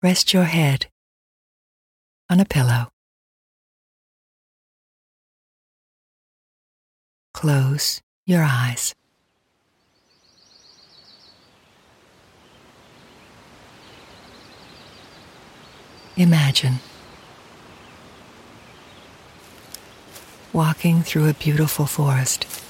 Rest your head on a pillow. Close your eyes. Imagine walking through a beautiful forest.